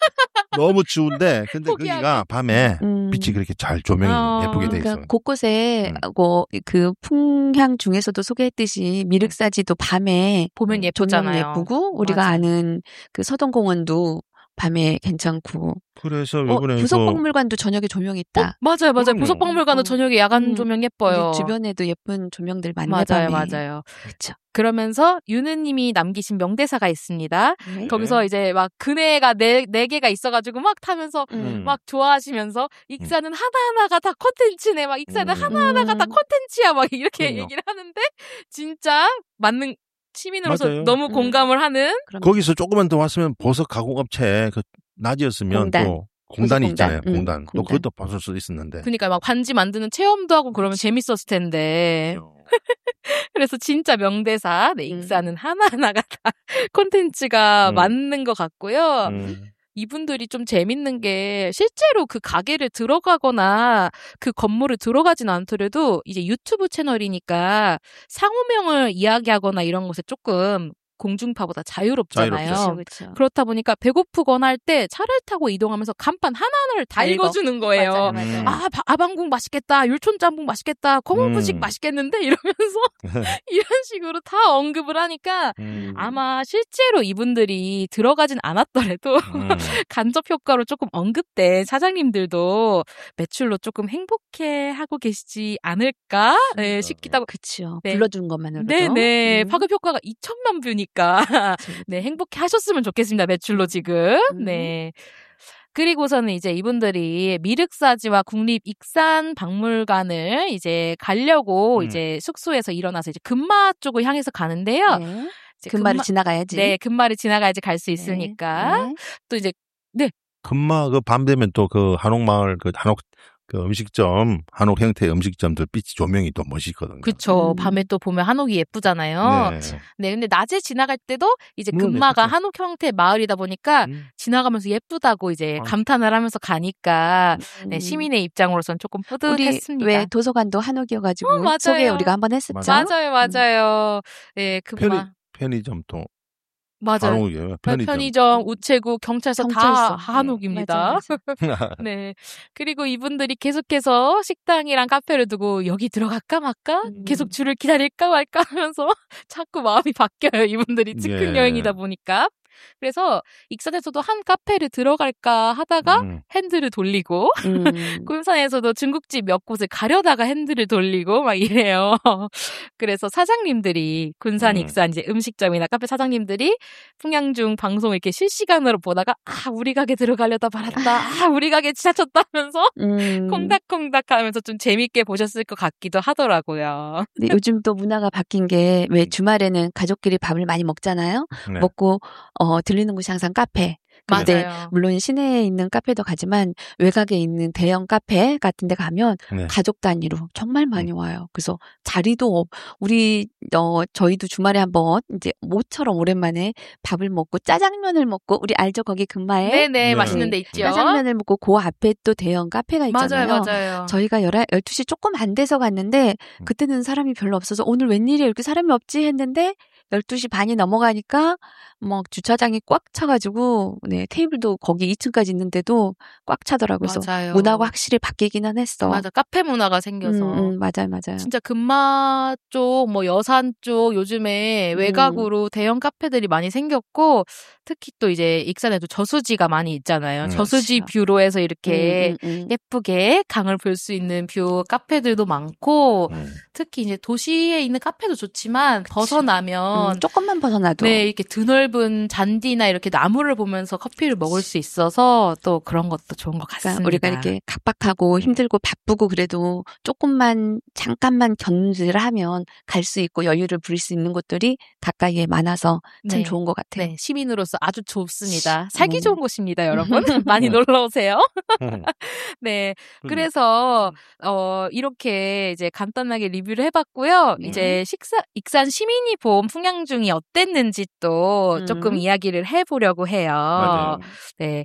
너무 추운데 근데 포기하기. 거기가 밤에 음. 빛이 그렇게 잘 조명이 아, 예쁘게 돼 있어요. 그러니까 곳곳에 음. 뭐 그 풍향 중에서도 소개했듯이 미륵사지도 밤에 보면 음, 예쁘잖아요. 조명 예쁘고 우리가 맞아요. 아는 그 서동공원도 밤에 괜찮고 그래서 어, 이번에 부석박물관도 저녁에 조명이 있다. 맞아요, 맞아요. 그럼요. 부석박물관도 어. 저녁에 야간 음. 조명 예뻐요. 우리 주변에도 예쁜 조명들 많네. 맞아요, 밤에. 맞아요. 그렇죠. 그러면서 유느님이 남기신 명대사가 있습니다. 네. 거기서 이제 막 그네가 네, 네 개가 있어가지고 막 타면서 음. 막 좋아하시면서 익산은 하나하나가 다 콘텐츠네. 막 익산은 음. 하나하나가 다 음. 콘텐츠야. 막 이렇게 그럼요. 얘기를 하는데 진짜 맞는 시민으로서 맞아요. 너무 음. 공감을 하는 그럼 거기서 조금만 더 왔으면 보석 가공업체 그 낮이었으면 공단. 또 공단이 보석 있잖아요. 공단. 음, 공단. 또 공단. 그것도 봤을 수도 있었는데. 그러니까 막 반지 만드는 체험도 하고 그러면 재밌었을 텐데. 그래서 진짜 명대사. 네, 음. 익산은 하나하나가 다 콘텐츠가 음. 맞는 것 같고요. 음. 이분들이 좀 재밌는 게 실제로 그 가게를 들어가거나 그 건물을 들어가진 않더라도 이제 유튜브 채널이니까 상호명을 이야기하거나 이런 것에 조금 공중파보다 자유롭잖아요. 자유롭죠. 그렇죠. 그렇다 보니까 배고프거나 할 때 차를 타고 이동하면서 간판 하나하나를 다 다 읽어. 읽어주는 거예요. 맞아요, 맞아요. 음. 아, 바- 아방궁 맛있겠다. 율촌짬뽕 맛있겠다. 거물부식 음. 맛있겠는데? 이러면서 이런 식으로 다 언급을 하니까 음. 아마 실제로 이분들이 들어가진 않았더라도 음. 간접 효과로 조금 언급된 사장님들도 매출로 조금 행복해하고 계시지 않을까 네, 싶기도 하고. 그렇죠. 네. 불러주는 것만으로도. 네네. 음. 파급 효과가 이천만 뷰니까 그렇죠. 네, 행복해 하셨으면 좋겠습니다. 매출로 지금. 음. 네. 그리고서는 이제 이분들이 미륵사지와 국립익산박물관을 이제 가려고 음. 이제 숙소에서 일어나서 이제 금마 쪽을 향해서 가는데요. 네. 이제 금마를 금마- 지나가야지. 네, 금마를 지나가야지 갈 수 네. 있으니까. 네. 또 이제 금마 그 밤 되면 또 그 한옥마을 그 한옥 그 음식점 한옥 형태의 음식점들 빛 조명이 또 멋있거든요. 그쵸. 음. 밤에 또 보면 한옥이 예쁘잖아요. 네. 네, 근데 낮에 지나갈 때도 이제 물론 금마가 예쁘죠. 한옥 형태의 마을이다 보니까 음. 지나가면서 예쁘다고 이제 아. 감탄을 하면서 가니까 네, 음. 시민의 입장으로서는 조금 우리 뿌듯했습니다. 왜 도서관도 한옥이어가지고 어, 맞아요. 소개 우리가 한번 했었죠. 맞아요, 맞아요. 네, 금마. 편의 편의점도 맞아요. 한옥이에요. 편의점. 편의점, 우체국, 경찰서 다 경찰서. 한옥입니다. 네, 맞아요, 맞아요. 네. 그리고 이분들이 계속해서 식당이랑 카페를 두고 여기 들어갈까 말까? 음. 계속 줄을 기다릴까 말까 하면서 자꾸 마음이 바뀌어요. 이분들이 즉흥 예. 여행이다 보니까. 그래서 익산에서도 한 카페를 들어갈까 하다가 음. 핸들을 돌리고 음. 군산에서도 중국집 몇 곳을 가려다가 핸들을 돌리고 막 이래요. 그래서 사장님들이 군산 음. 익산 이제 음식점이나 카페 사장님들이 풍양중 방송 이렇게 실시간으로 보다가 아 우리 가게 들어가려다 말았다. 아 우리 가게 지나쳤다 하면서 음. 콩닥콩닥 하면서 좀 재밌게 보셨을 것 같기도 하더라고요. 근데 요즘 또 문화가 바뀐 게 왜 주말에는 가족끼리 밥을 많이 먹잖아요. 네. 먹고 어 들리는 곳이 항상 카페. 근데 맞아요. 물론 시내에 있는 카페도 가지만 외곽에 있는 대형 카페 같은 데 가면 네. 가족 단위로 정말 많이 와요. 그래서 자리도 없, 우리 어 저희도 주말에 한번 이제 모처럼 오랜만에 밥을 먹고 짜장면을 먹고 우리 알죠? 거기 금마에 네네 네. 맛있는 데 있죠. 짜장면을 먹고 그 앞에 또 대형 카페가 있잖아요. 맞아요, 맞아요. 저희가 열두 시 조금 안 돼서 갔는데 그때는 사람이 별로 없어서 오늘 웬일이야 이렇게 사람이 없지 했는데 열두 시 반이 넘어가니까 막 주차장이 꽉 차가지고 네 테이블도 거기 이 층까지 있는데도 꽉 차더라고요. 그래서 맞아요. 문화가 확실히 바뀌기는 했어. 맞아 카페 문화가 생겨서. 음, 음, 맞아요, 맞아요. 진짜 금마 쪽, 뭐 여산 쪽 요즘에 음. 외곽으로 대형 카페들이 많이 생겼고 특히 또 이제 익산에도 저수지가 많이 있잖아요. 음. 저수지 그렇죠. 뷰로 해서 이렇게 음, 음, 음. 예쁘게 강을 볼 수 있는 뷰 카페들도 많고 음. 특히 이제 도시에 있는 카페도 좋지만 벗어나면 음, 조금만 벗어나도 네, 이렇게 드넓은 잔디나 이렇게 나무를 보면서 커피를 먹을 수 있어서 또 그런 것도 좋은 것 같습니다. 그러니까 우리가 이렇게 각박하고 힘들고 바쁘고 그래도 조금만 잠깐만 견디를 하면 갈 수 있고 여유를 부릴 수 있는 곳들이 가까이에 많아서 참 네. 좋은 것 같아요. 네, 시민으로서 아주 좋습니다. 살기 네. 좋은 곳입니다, 여러분. 많이 놀러 오세요. 음. 네. 음. 그래서 어 이렇게 이제 간단하게 리뷰를 해 봤고요. 네. 이제 식사 익산 시민이 본 풍양중이 어땠는지 또 음. 조금 이야기를 해 보려고 해요. 맞아요. 네.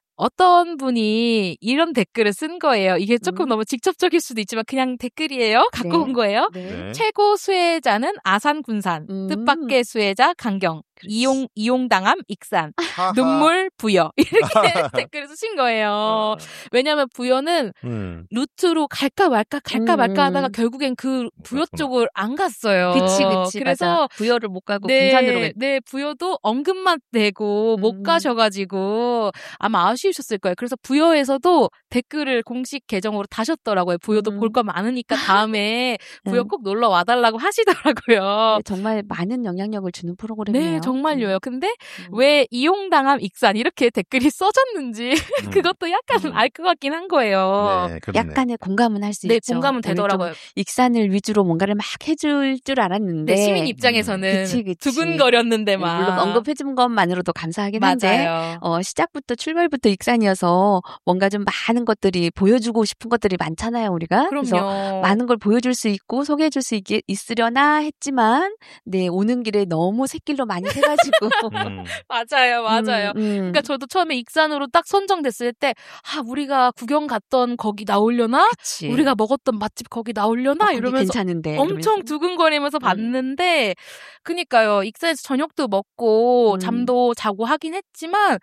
어떤 분이 이런 댓글을 쓴 거예요. 이게 조금 음. 너무 직접적일 수도 있지만 그냥 댓글이에요. 갖고 네. 온 거예요. 네. 네. 최고 수혜자는 아산 군산, 음. 뜻밖의 수혜자 강경, 그렇지. 이용 이용당함 익산, 하하. 눈물 부여 이렇게 댓글을 쓰신 거예요. 왜냐하면 부여는 음. 루트로 갈까 말까 갈까 음, 말까 하다가 음. 결국엔 그 부여 그렇구나. 쪽을 안 갔어요. 그치, 그치. 그래서 맞아. 부여를 못 가고 군산으로 네, 갔 네, 부여도 언급만 되고 못 음. 가셔가지고 아마 아쉬우셨을 거예요. 그래서 부여에서도 댓글을 공식 계정으로 다셨더라고요. 부여도 음. 볼 거 많으니까 다음에 부여 음. 꼭 놀러 와달라고 하시더라고요. 네, 정말 많은 영향력을 주는 프로그램이에요. 네, 정말요요. 음. 근데 음. 왜 이용당함 익산 이렇게 댓글이 써졌는지 음. 그것도 약간 음. 알 것 같긴 한 거예요. 네, 그러네. 약간의 공감은 할 수 네, 있죠. 공감은 오늘 좀 되더라고요. 익산을 위주로 뭔가를 막 해줄 줄 알았는데 네, 시민 입장에서는 그치, 그치. 두근거렸는데만. 물론 언급해준 것만으로도 감사하긴 한데 맞아요. 어, 시작부터 출발부터 익산이어서 뭔가 좀 많은 것들이 보여주고 싶은 것들이 많잖아요, 우리가. 그래서 그럼요. 많은 걸 보여줄 수 있고 소개해줄 수 있게 있으려나 했지만 네 오는 길에 너무 새길로 많이 해가지고. 음. 맞아요, 맞아요. 음, 음. 그러니까 저도 처음에 익산으로 딱 선정됐을 때, 아, 우리가 구경 갔던 거기 나오려나? 그치. 우리가 먹었던 맛집 거기 나오려나? 어, 거기 이러면서 괜찮은데. 엄청 이러면서. 두근거리면서 음. 봤는데, 그니까요, 익산에서 저녁도 먹고 음. 잠도 자고 하긴 했지만,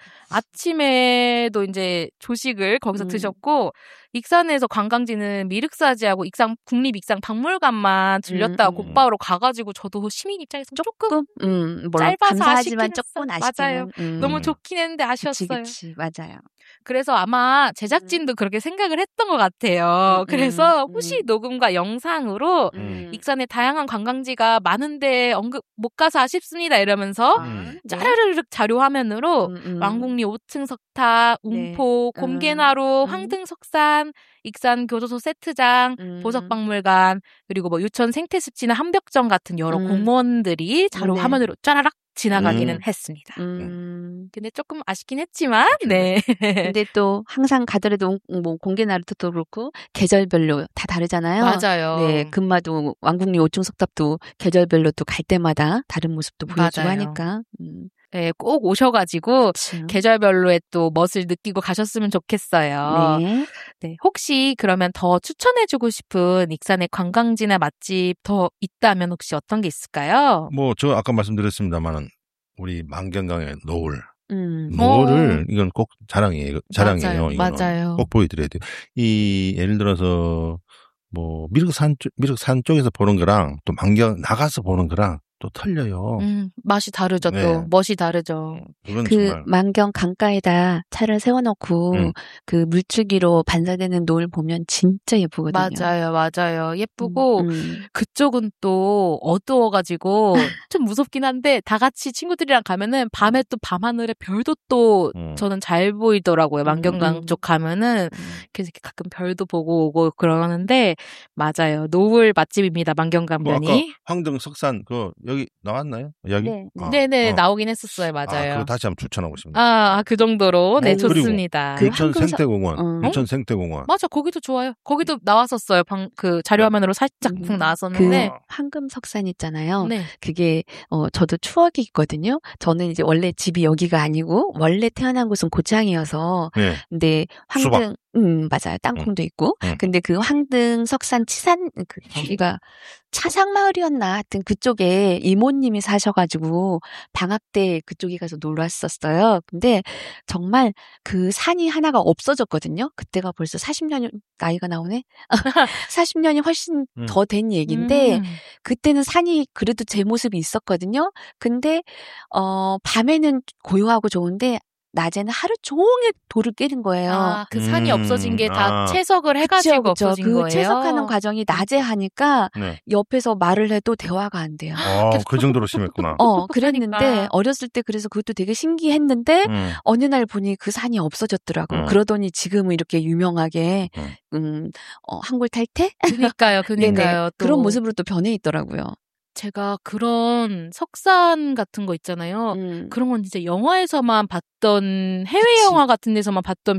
아침에도 이제 조식을 거기서 음. 드셨고, 익산에서 관광지는 미륵사지하고 익산 국립익산박물관만 들렸다가 음, 음. 곧바로 가가지고 저도 시민 입장에서 조금 조금, 음, 뭐라 짧아서 감사하지만 아쉽긴 조금 했어요. 아쉽기는. 맞아요. 음. 너무 좋긴 했는데 그치, 아쉬웠어요. 그치. 맞아요. 그래서 아마 제작진도 그렇게 생각을 했던 것 같아요. 음, 그래서 음, 후시 음. 녹음과 영상으로 음. 익산의 다양한 관광지가 많은데 언급 못 가서 아쉽습니다 이러면서 아, 네. 짜르르륵 자료 화면으로 음, 음. 왕궁리 오 층 석탑, 네. 웅포, 음, 곰개나루, 음. 황등석산, 익산 교도소 세트장, 음. 보석박물관, 그리고 뭐 유천 생태습지나 한벽정 같은 여러 음. 공원들이 자료 네. 화면으로 짜라락 지나가기는 음. 했습니다. 음. 근데 조금 아쉽긴 했지만, 네. 근데 또 항상 가더라도 뭐 공개 나루터도 그렇고 계절별로 다 다르잖아요. 맞아요. 네, 금마도 왕궁리 오 층 석탑도 계절별로 또 갈 때마다 다른 모습도 보여주고 맞아요. 하니까. 음. 네, 꼭 오셔가지고 그치. 계절별로의 또 멋을 느끼고 가셨으면 좋겠어요. 네. 네, 혹시 그러면 더 추천해주고 싶은 익산의 관광지나 맛집 더 있다면 혹시 어떤 게 있을까요? 뭐, 저 아까 말씀드렸습니다만은, 우리 만경강의 노을. 음. 노을을, 이건 꼭 자랑이에요. 자랑이에요. 맞아요, 이거는. 맞아요. 꼭 보여드려야 돼요. 이, 예를 들어서, 뭐, 미륵산, 쪽- 미륵산 쪽에서 보는 거랑, 또 만경 나가서 보는 거랑, 또 틀려요. 음, 맛이 다르죠, 네. 또. 멋이 다르죠. 그건 그 정말. 만경 강가에다 차를 세워놓고 음. 그 물줄기로 반사되는 노을 보면 진짜 예쁘거든요. 맞아요, 맞아요. 예쁘고, 음, 음. 그쪽은 또 어두워가지고 좀 무섭긴 한데 다 같이 친구들이랑 가면은 밤에 또 밤하늘에 별도 또 음. 저는 잘 보이더라고요. 만경강 음, 음. 쪽 가면은 음. 그래서 이렇게 가끔 별도 보고 오고 그러는데 맞아요. 노을 맛집입니다. 뭐, 아까 만경강변이. 황등 석산, 그, 여기 나왔나요? 여기? 네, 네. 아, 네네 어. 나오긴 했었어요. 아, 맞아요. 그거 다시 한번 추천하고 싶습니다. 아, 그 정도로 네 어, 그리고 좋습니다. 그 유천 황금사- 생태공원, 어. 유천 생태공원. 맞아, 거기도 좋아요. 거기도 나왔었어요. 방, 그 자료 화면으로 살짝 음, 푹 나왔었는데. 그 황금석산 있잖아요. 네. 그게 어 저도 추억이 있거든요. 저는 이제 원래 집이 여기가 아니고 원래 태어난 곳은 고창이어서 네. 근데 수박. 황등 음 맞아요. 땅콩도 있고. 음. 근데 그 황등석산 치산 그 거기가 차상마을이었나 하여튼 그쪽에 이모님이 사셔가지고 방학 때 그쪽에 가서 놀았었어요. 근데 정말 그 산이 하나가 없어졌거든요. 그때가 벌써 사십 년이 나이가 나오네. 사십 년이 훨씬 음. 더 된 얘기인데 음. 그때는 산이 그래도 제 모습이 있었거든요. 근데 어 밤에는 고요하고 좋은데 낮에는 하루 종일 돌을 깨는 거예요. 아, 그 산이 음, 없어진 게 다 아. 채석을 해가지고 그쵸, 그쵸. 없어진 그 거예요. 채석하는 과정이 낮에 하니까 네. 옆에서 말을 해도 대화가 안 돼요. 아, 그 정도로 심했구나. 어, 그랬는데 하니까. 어렸을 때 그래서 그것도 되게 신기했는데 음. 어느 날 보니 그 산이 없어졌더라고요. 음. 그러더니 지금은 이렇게 유명하게 음. 음, 어, 한골 탈퇴? 그니까요, 그니까요. 네네. 또 그런 모습으로 또 변해 있더라고요. 제가 그런 석산 같은 거 있잖아요. 음. 그런 건 진짜 영화에서만 봤던 해외 그치. 영화 같은 데서만 봤던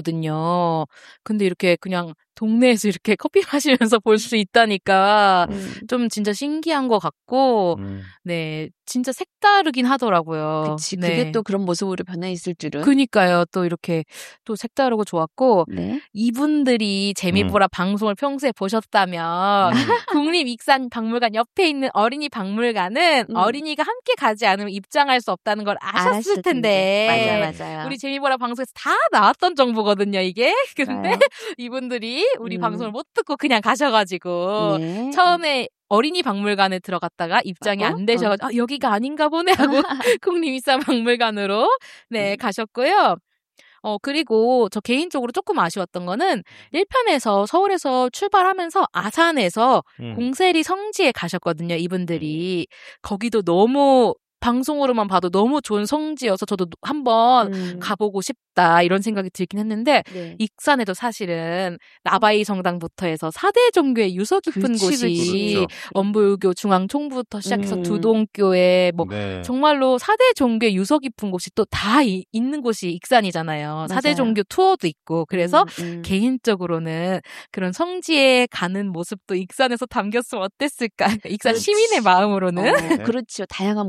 뷰거든요. 근데 이렇게 그냥 동네에서 이렇게 커피 마시면서 볼 수 있다니까 음. 좀 진짜 신기한 것 같고, 음. 네, 진짜 색다르긴 하더라고요. 그치. 네. 그게 또 그런 모습으로 변해 있을 줄은. 그니까요. 또 이렇게 또 색다르고 좋았고, 네. 이분들이 재미보라 방송을 평소에 보셨다면 음. 국립익산박물관 옆에 있는 어린이 박물관은 음. 어린이가 함께 가지 않으면 입장할 수 없다는 걸 아셨을 알았을 텐데. 맞아요, 맞아요. 우리 재미보라 방송에서 다 나왔던 정보거든요, 이게. 근데 맞아요. 이분들이 우리 음. 방송을 못 듣고 그냥 가셔가지고 네. 처음에 어린이 박물관에 들어갔다가 입장이 어? 안 되셔가지고 아, 여기가 아닌가 보네 하고 국립익산박물관으로 네 음. 가셨고요. 어, 그리고 저 개인적으로 조금 아쉬웠던 거는 일 편에서 서울에서 출발하면서 아산에서 음. 공세리 성지에 가셨거든요, 이분들이. 거기도 너무 방송으로만 봐도 너무 좋은 성지여서 저도 한번 음. 가보고 싶다 이런 생각이 들긴 했는데 네. 익산에도 사실은 나바이 성당부터 해서 사대 종교의 유서 깊은 그치, 곳이 그치. 그렇죠. 원불교 중앙총부부터 시작해서 음. 두동교회 뭐 네. 정말로 사대 종교의 유서 깊은 곳이 또 다 있는 곳이 익산이잖아요. 사대 맞아요. 종교 투어도 있고 그래서 음, 음. 개인적으로는 그런 성지에 가는 모습도 익산에서 담겼으면 어땠을까. 익산 그렇지. 시민의 마음으로는. 어, 그렇죠. 다양한 모습을 보여줄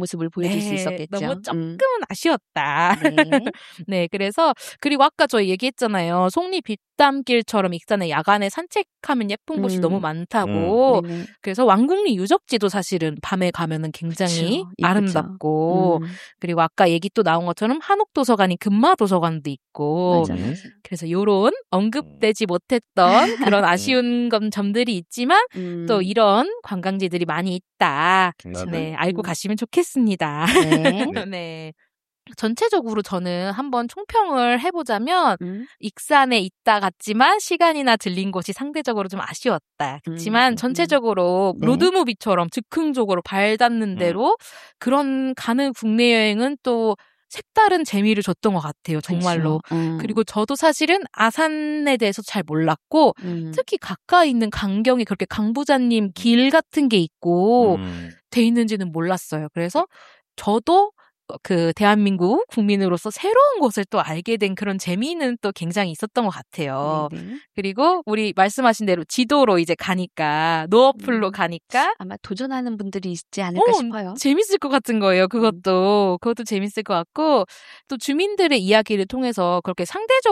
보여줄 수 네, 있었겠죠. 너무 조금은 음. 아쉬웠다. 네. 네, 그래서 그리고 아까 저희 얘기했잖아요. 속리 빗담길처럼 익산에 야간에 산책하면 예쁜 곳이 음. 너무 많다고. 음. 네네. 그래서 왕궁리 유적지도 사실은 밤에 가면은 굉장히 그쵸. 아름답고 음. 그리고 아까 얘기 또 나온 것처럼 한옥도서관이 금마도서관도 있고 맞아, 맞아. 그래서 요런 언급되지 못했던 그런 아쉬운 점, 점들이 있지만 음. 또 이런 관광지들이 많이 있다. 맞아요. 네, 알고 음. 가시면 좋겠습니다. 네. 네. 네. 전체적으로 저는 한번 총평을 해보자면 음. 익산에 있다 갔지만 시간이나 들린 곳이 상대적으로 좀 아쉬웠다. 그렇지만 음. 전체적으로 네. 로드무비처럼 즉흥적으로 발 닿는 음. 대로 그런 가는 국내 여행은 또 색다른 재미를 줬던 것 같아요. 정말로. 그쵸. 음. 그리고 저도 사실은 아산에 대해서 잘 몰랐고 음. 특히 가까이 있는 강경에 그렇게 강부자님 길 같은 게 있고 음. 돼 있는지는 몰랐어요. 그래서 저도 그 대한민국 국민으로서 새로운 곳을 또 알게 된 그런 재미는 또 굉장히 있었던 것 같아요. 네네. 그리고 우리 말씀하신 대로 지도로 이제 가니까 노어플로 음. 가니까 아마 도전하는 분들이 있지 않을까 어, 싶어요. 재밌을 것 같은 거예요. 음. 그것도 그것도 재밌을 것 같고 또 주민들의 이야기를 통해서 그렇게 상대적